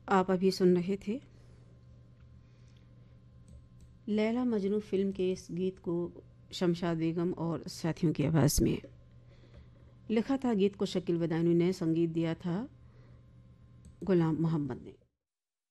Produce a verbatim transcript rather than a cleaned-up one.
आप अभी सुन रहे थे लैला मजनू फिल्म के इस गीत को शमशाद बेगम और साथियों की आवाज़ में लिखा था। गीत को शकील बदायूनी ने, संगीत दिया था गुलाम मोहम्मद ने।